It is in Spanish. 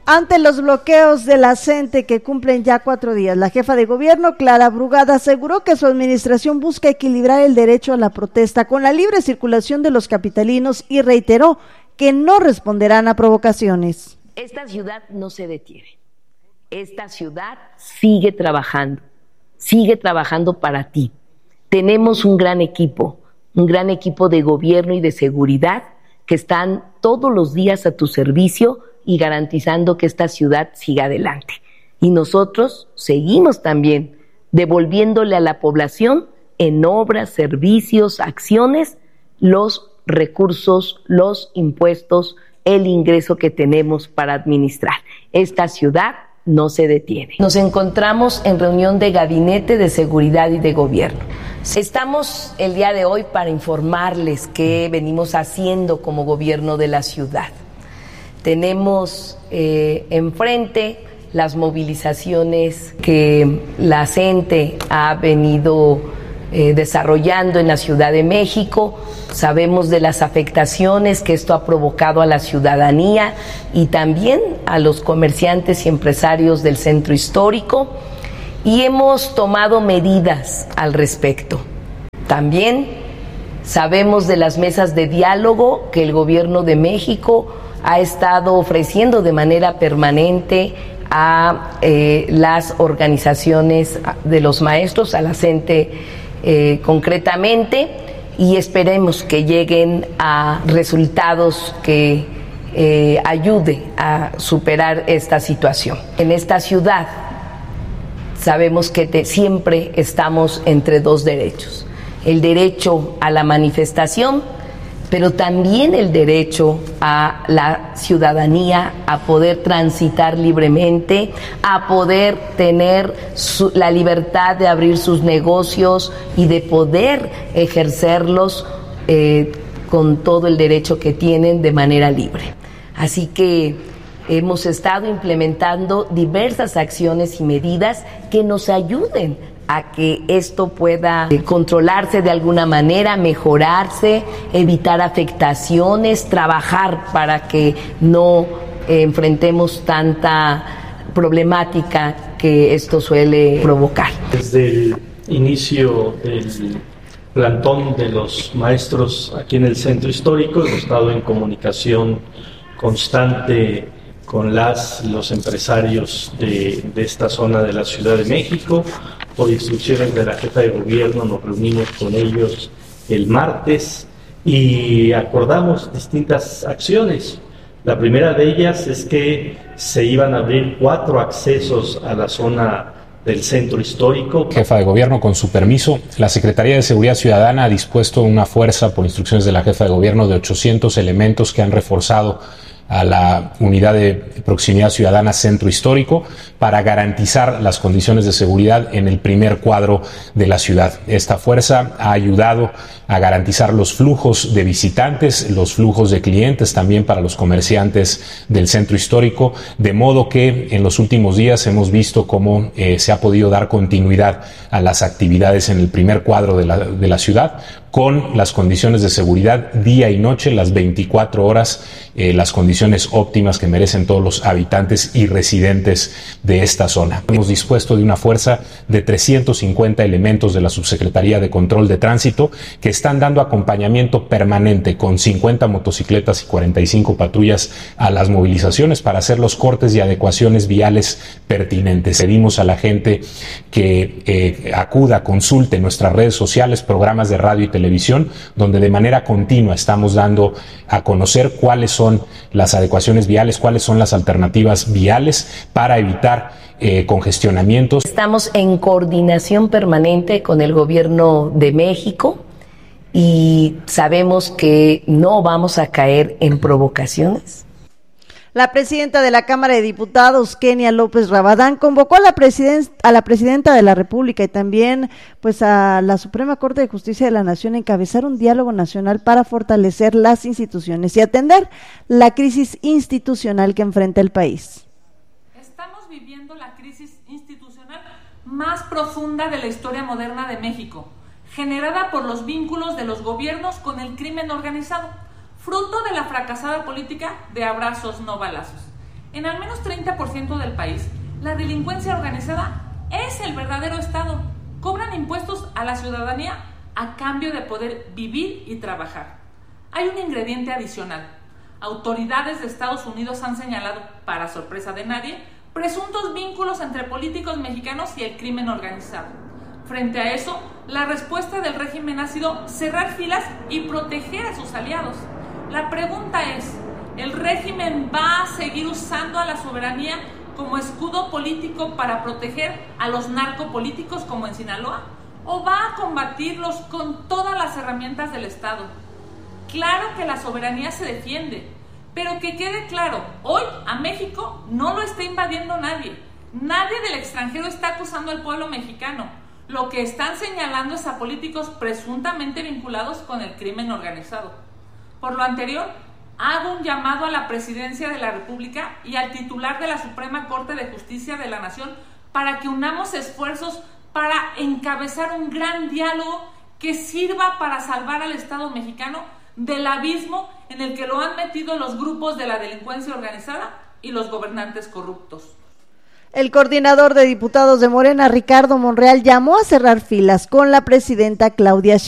Ante los bloqueos de la CENTE que cumplen ya 4 días, la jefa de gobierno, Clara Brugada, aseguró que su administración busca equilibrar el derecho a la protesta con la libre circulación de los capitalinos y reiteró que no responderán a provocaciones. Esta ciudad no se detiene. Esta ciudad sigue trabajando para ti. Tenemos un gran equipo de gobierno y de seguridad que están todos los días a tu servicio y garantizando que esta ciudad siga adelante. Y nosotros seguimos también devolviéndole a la población en obras, servicios, acciones, los recursos, los impuestos, el ingreso que tenemos para administrar. Esta ciudad no se detiene. Nos encontramos en reunión de Gabinete de Seguridad y de Gobierno. Estamos el día de hoy para informarles qué venimos haciendo como gobierno de la ciudad. Tenemos enfrente las movilizaciones que la CENTE ha venido desarrollando en la Ciudad de México. Sabemos de las afectaciones que esto ha provocado a la ciudadanía y también a los comerciantes y empresarios del centro histórico, y hemos tomado medidas al respecto. También sabemos de las mesas de diálogo que el Gobierno de México ha estado ofreciendo de manera permanente a las organizaciones de los maestros, a la CENTE concretamente, y esperemos que lleguen a resultados que ayude a superar esta situación. En esta ciudad sabemos que siempre estamos entre dos derechos: el derecho a la manifestación, pero también el derecho a la ciudadanía a poder transitar libremente, a poder tener la libertad de abrir sus negocios y de poder ejercerlos con todo el derecho que tienen de manera libre. Así que hemos estado implementando diversas acciones y medidas que nos ayuden a que esto pueda controlarse de alguna manera, mejorarse, evitar afectaciones, trabajar para que no enfrentemos tanta problemática que esto suele provocar. Desde el inicio del plantón de los maestros aquí en el centro histórico hemos estado en comunicación constante con los empresarios de esta zona de la Ciudad de México. Por instrucciones de la jefa de gobierno nos reunimos con ellos el martes y acordamos distintas acciones. La primera de ellas es que se iban a abrir 4 accesos a la zona del centro histórico. Jefa de gobierno, con su permiso, la Secretaría de Seguridad Ciudadana ha dispuesto una fuerza, por instrucciones de la jefa de gobierno, de 800 elementos que han reforzado a la Unidad de Proximidad Ciudadana Centro Histórico para garantizar las condiciones de seguridad en el primer cuadro de la ciudad. Esta fuerza ha ayudado a garantizar los flujos de visitantes, los flujos de clientes también para los comerciantes del centro histórico, de modo que en los últimos días hemos visto cómo se ha podido dar continuidad a las actividades en el primer cuadro de la ciudad, con las condiciones de seguridad día y noche, las 24 horas, las condiciones óptimas que merecen todos los habitantes y residentes de esta zona. Hemos dispuesto de una fuerza de 350 elementos de la Subsecretaría de Control de Tránsito que están dando acompañamiento permanente con 50 motocicletas y 45 patrullas a las movilizaciones para hacer los cortes y adecuaciones viales pertinentes. Pedimos a la gente que acuda, consulte nuestras redes sociales, programas de radio y televisión, donde de manera continua estamos dando a conocer cuáles son las adecuaciones viales, cuáles son las alternativas viales para evitar congestionamientos. Estamos en coordinación permanente con el Gobierno de México y sabemos que no vamos a caer en provocaciones. La presidenta de la Cámara de Diputados, Kenia López Rabadán, convocó a la presidenta de la República y también pues a la Suprema Corte de Justicia de la Nación a encabezar un diálogo nacional para fortalecer las instituciones y atender la crisis institucional que enfrenta el país. Estamos viviendo la crisis institucional más profunda de la historia moderna de México, generada por los vínculos de los gobiernos con el crimen organizado, fruto de la fracasada política de abrazos no balazos. En al menos 30% del país, la delincuencia organizada es el verdadero Estado. Cobran impuestos a la ciudadanía a cambio de poder vivir y trabajar. Hay un ingrediente adicional. Autoridades de Estados Unidos han señalado, para sorpresa de nadie, presuntos vínculos entre políticos mexicanos y el crimen organizado. Frente a eso, la respuesta del régimen ha sido cerrar filas y proteger a sus aliados. La pregunta es, ¿el régimen va a seguir usando a la soberanía como escudo político para proteger a los narcopolíticos como en Sinaloa? ¿O va a combatirlos con todas las herramientas del Estado? Claro que la soberanía se defiende, pero que quede claro, hoy a México no lo está invadiendo nadie. Nadie del extranjero está acusando al pueblo mexicano. Lo que están señalando es a políticos presuntamente vinculados con el crimen organizado. Por lo anterior, hago un llamado a la Presidencia de la República y al titular de la Suprema Corte de Justicia de la Nación para que unamos esfuerzos para encabezar un gran diálogo que sirva para salvar al Estado mexicano del abismo en el que lo han metido los grupos de la delincuencia organizada y los gobernantes corruptos. El coordinador de diputados de Morena, Ricardo Monreal, llamó a cerrar filas con la presidenta Claudia Sheinbaum